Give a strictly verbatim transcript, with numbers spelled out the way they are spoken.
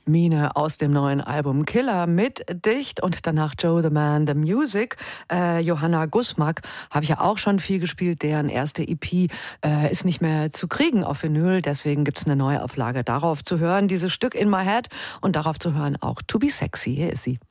Mine aus dem neuen Album Killer mit Dicht und danach Joe the Man, The Music. Äh, Johanna Gusmak habe ich ja auch schon viel gespielt. Deren erste E P äh, ist nicht mehr zu kriegen auf Vinyl. Deswegen gibt es eine Neuauflage darauf zu hören. Dieses Stück In My Head und darauf zu hören auch To Be Sexy. Hier ist sie.